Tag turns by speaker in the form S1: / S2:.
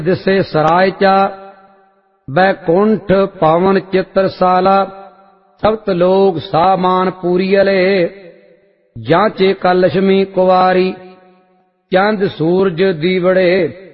S1: ਦਿਸੇ ਸਰਾਇ ਚਾ ਬੈਕੁੰਠ ਪਾਵਨ ਚਿਤਰਸਾਲਾ ਸਬਤ ਲੋਕ ਸਾਮਾਨ ਪੂਰੀਅਲੇ ਜਾਂਚੇ ਕਾ ਲక్ష్ਮੀ ਕੁਵਾਰੀ ਚੰਦ ਸੂਰਜ ਦੀਵੜੇ